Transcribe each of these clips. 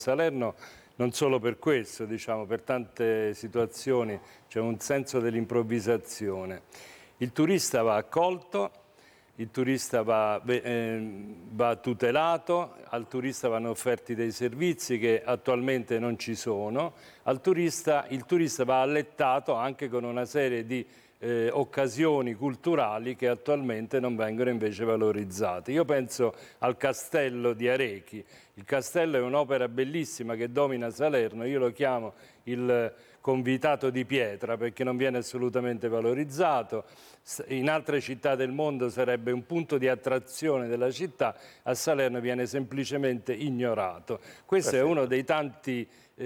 Salerno non solo per questo, diciamo, per tante situazioni c'è un senso dell'improvvisazione. Il turista va accolto, il turista va tutelato, al turista vanno offerti dei servizi che attualmente non ci sono, il turista va allettato anche con una serie di occasioni culturali che attualmente non vengono invece valorizzate. Io penso al Castello di Arechi. Il castello è un'opera bellissima che domina Salerno, io lo chiamo il convitato di pietra perché non viene assolutamente valorizzato. In altre città del mondo sarebbe un punto di attrazione della città, a Salerno viene semplicemente ignorato. Questo è uno dei tanti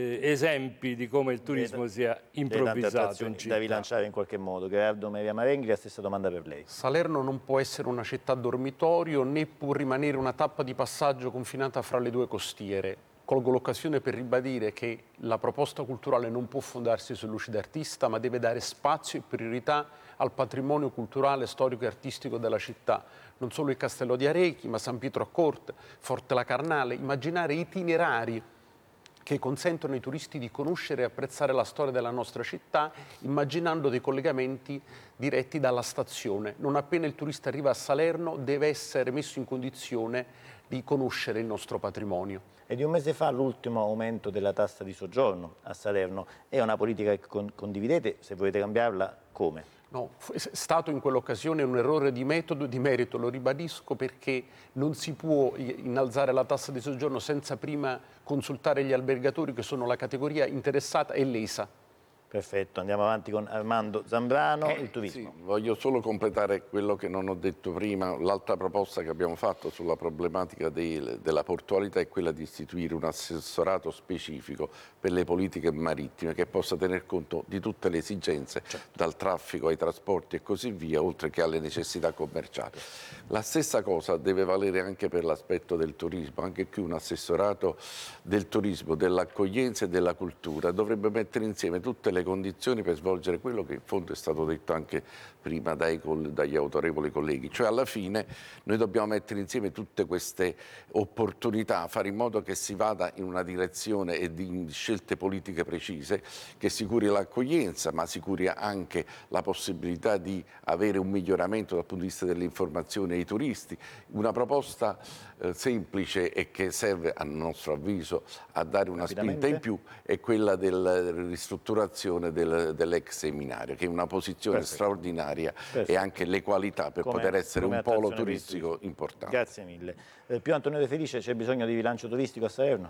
esempi di come il turismo sia improvvisato in città. Da rilanciare in qualche modo. Gerardo Maria Marenghi, la stessa domanda per lei. Salerno non può essere una città dormitorio né può rimanere una tappa di passaggio confinata fra le due costiere. Colgo l'occasione per ribadire che la proposta culturale non può fondarsi su luce d'artista, ma deve dare spazio e priorità al patrimonio culturale, storico e artistico della città. Non solo il Castello di Arechi, ma San Pietro a Corte, Forte la Carnale, immaginare itinerari che consentono ai turisti di conoscere e apprezzare la storia della nostra città, immaginando dei collegamenti diretti dalla stazione. Non appena il turista arriva a Salerno, deve essere messo in condizione di conoscere il nostro patrimonio. E di un mese fa l'ultimo aumento della tassa di soggiorno a Salerno. È una politica che condividete? Se volete cambiarla, come? No, è stato in quell'occasione un errore di metodo e di merito, lo ribadisco, perché non si può innalzare la tassa di soggiorno senza prima consultare gli albergatori, che sono la categoria interessata e lesa. Perfetto, andiamo avanti con Armando Zambrano, il turismo. Sì, voglio solo completare quello che non ho detto prima. L'altra proposta che abbiamo fatto sulla problematica della portualità è quella di istituire un assessorato specifico per le politiche marittime che possa tener conto di tutte le esigenze, dal traffico ai trasporti e così via, oltre che alle necessità commerciali. La stessa cosa deve valere anche per l'aspetto del turismo. Anche qui un assessorato del turismo, dell'accoglienza e della cultura dovrebbe mettere insieme tutte le condizioni per svolgere quello che in fondo è stato detto anche prima dagli autorevoli colleghi, cioè alla fine noi dobbiamo mettere insieme tutte queste opportunità, fare in modo che si vada in una direzione e di scelte politiche precise che sicuri l'accoglienza, ma sicuri anche la possibilità di avere un miglioramento dal punto di vista dell'informazione ai turisti. Una proposta semplice e che serve a nostro avviso a dare una spinta in più è quella della ristrutturazione dell'ex seminario, che è una posizione straordinaria e anche le qualità per poter essere un polo turistico importante. Grazie mille. Più Antonio De Felice, c'è bisogno di rilancio turistico a Salerno?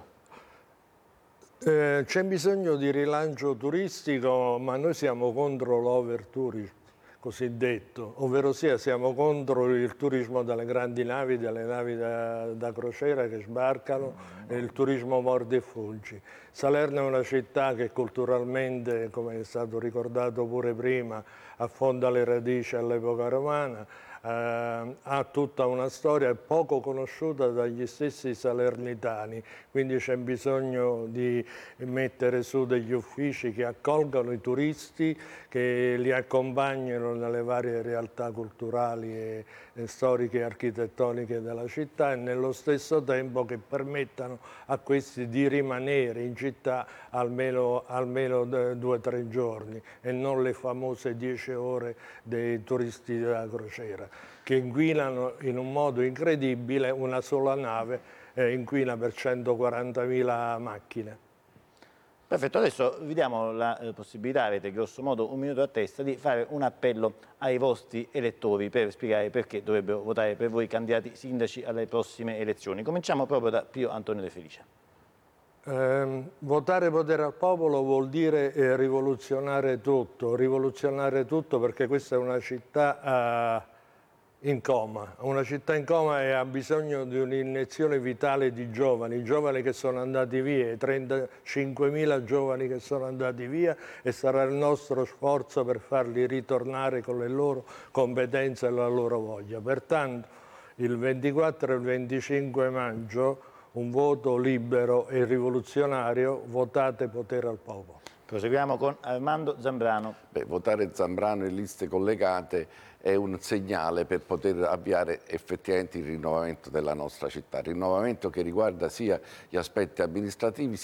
C'è bisogno di rilancio turistico, ma noi siamo contro l'overtourism cosiddetto, ovvero sia siamo contro il turismo delle grandi navi, delle navi da crociera che sbarcano e il turismo mordi e fuggi. Salerno è una città che culturalmente, come è stato ricordato pure prima, affonda le radici all'epoca romana, ha tutta una storia poco conosciuta dagli stessi salernitani, quindi c'è bisogno di mettere su degli uffici che accolgano i turisti, che li accompagnino nelle varie realtà culturali e storiche e architettoniche della città e nello stesso tempo che permettano a questi di rimanere in città almeno 2 o 3 giorni e non le famose 10 ore dei turisti da crociera, che inquinano in un modo incredibile. Una sola nave inquina per 140.000 macchine. Perfetto, adesso vi diamo la possibilità, avete grosso modo un minuto a testa, di fare un appello ai vostri elettori per spiegare perché dovrebbero votare per voi candidati sindaci alle prossime elezioni. Cominciamo proprio da Pio Antonio De Felice. Votare potere al popolo vuol dire rivoluzionare tutto perché questa è una città in coma, e ha bisogno di un'iniezione vitale di giovani che sono andati via, i 35.000 giovani che sono andati via, e sarà il nostro sforzo per farli ritornare con le loro competenze e la loro voglia. Pertanto il 24 e il 25 maggio un voto libero e rivoluzionario, votate potere al popolo. Proseguiamo con Armando Zambrano. Votare Zambrano e liste collegate è un segnale per poter avviare effettivamente il rinnovamento della nostra città, rinnovamento che riguarda sia gli aspetti amministrativi